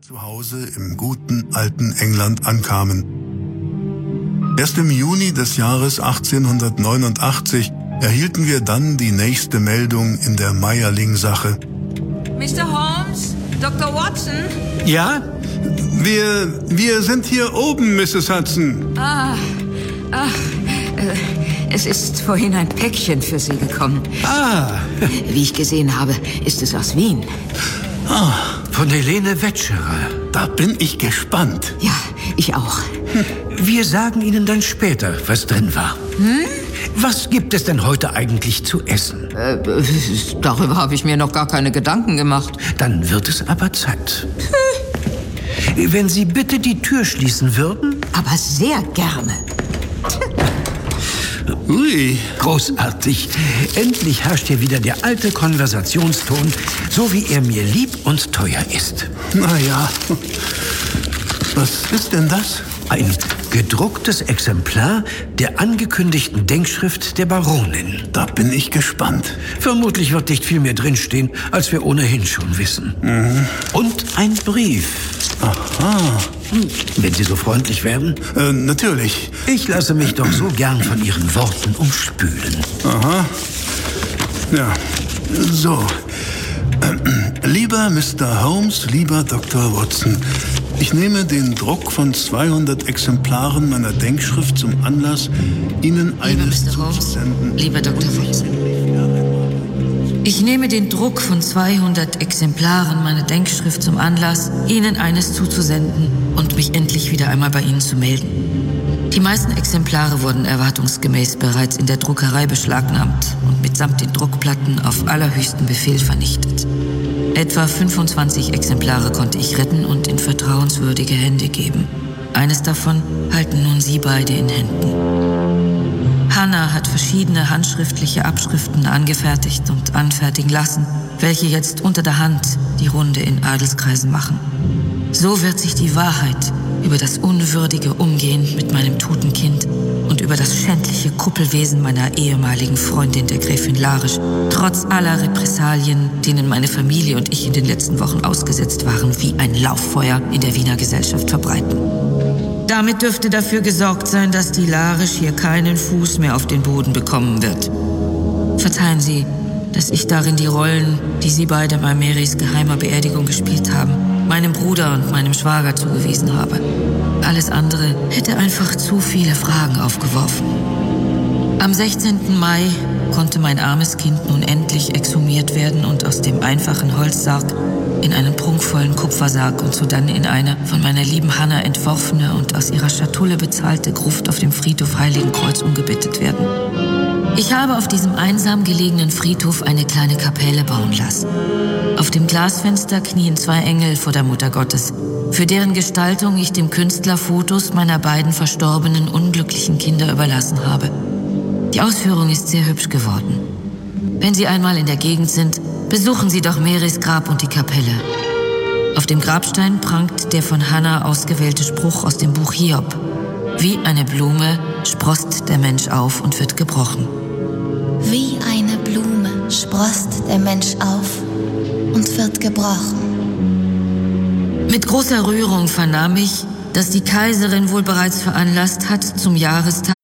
zu Hause im guten alten England ankamen. Erst im Juni des Jahres 1889 erhielten wir dann die nächste Meldung in der Meyerling-Sache. Mr. Holmes? Dr. Watson? Ja? Wir sind hier oben, Mrs. Hudson. Es ist vorhin ein Päckchen für Sie gekommen. Wie ich gesehen habe, ist es aus Wien. Von Helene Wetscherer. Da bin ich gespannt. Ja, ich auch. Wir sagen Ihnen dann später, was drin war. Was gibt es denn heute eigentlich zu essen? Darüber habe ich mir noch gar keine Gedanken gemacht. Dann wird es aber Zeit. Wenn Sie bitte die Tür schließen würden. Aber sehr gerne. Ui. Großartig. Endlich herrscht hier wieder der alte Konversationston, so wie er mir lieb und teuer ist. Naja, was ist denn das? Ein gedrucktes Exemplar der angekündigten Denkschrift der Baronin. Da bin ich gespannt. Vermutlich wird nicht viel mehr drinstehen, als wir ohnehin schon wissen. Und ein Brief. Aha. Wenn Sie so freundlich wären. Natürlich. Ich lasse mich doch so gern von Ihren Worten umspülen. Aha. Ja, so. Lieber Mr. Holmes, lieber Dr. Watson, ich nehme den Druck von 200 Exemplaren meiner Denkschrift zum Anlass, Ihnen eines Mr. Holmes, zuzusenden. lieber Dr. Watson. Ich nehme den Druck von 200 Exemplaren meiner Denkschrift zum Anlass, Ihnen eines zuzusenden und mich endlich wieder einmal bei Ihnen zu melden. Die meisten Exemplare wurden erwartungsgemäß bereits in der Druckerei beschlagnahmt und mitsamt den Druckplatten auf allerhöchsten Befehl vernichtet. Etwa 25 Exemplare konnte ich retten und in vertrauenswürdige Hände geben. Eines davon halten nun Sie beide in Händen. Hannah hat verschiedene handschriftliche Abschriften angefertigt und anfertigen lassen, welche jetzt unter der Hand die Runde in Adelskreisen machen. So wird sich die Wahrheit über das unwürdige Umgehen mit meinem toten Kind und über das schändliche Kuppelwesen meiner ehemaligen Freundin, der Gräfin Larisch, trotz aller Repressalien, denen meine Familie und ich in den letzten Wochen ausgesetzt waren, wie ein Lauffeuer in der Wiener Gesellschaft verbreiten. Damit dürfte dafür gesorgt sein, dass die Larisch hier keinen Fuß mehr auf den Boden bekommen wird. Verzeihen Sie, dass ich darin die Rollen, die Sie beide bei Marys geheimer Beerdigung gespielt haben, meinem Bruder und meinem Schwager zugewiesen habe. Alles andere hätte einfach zu viele Fragen aufgeworfen. Am 16. Mai konnte mein armes Kind nun endlich exhumiert werden und aus dem einfachen Holzsarg in einen prunkvollen Kupfersarg und sodann in eine von meiner lieben Hannah entworfene und aus ihrer Schatulle bezahlte Gruft auf dem Friedhof Heiligenkreuz umgebettet werden. Ich habe auf diesem einsam gelegenen Friedhof eine kleine Kapelle bauen lassen. Auf dem Glasfenster knien 2 Engel vor der Mutter Gottes, für deren Gestaltung ich dem Künstler Fotos meiner beiden verstorbenen, unglücklichen Kinder überlassen habe. Die Ausführung ist sehr hübsch geworden. Wenn Sie einmal in der Gegend sind, besuchen Sie doch Marys Grab und die Kapelle. Auf dem Grabstein prangt der von Hannah ausgewählte Spruch aus dem Buch Hiob. Wie eine Blume sproßt der Mensch auf und wird gebrochen. Wie eine Blume sproßt der Mensch auf und wird gebrochen. Mit großer Rührung vernahm ich, dass die Kaiserin wohl bereits veranlasst hat, zum Jahrestag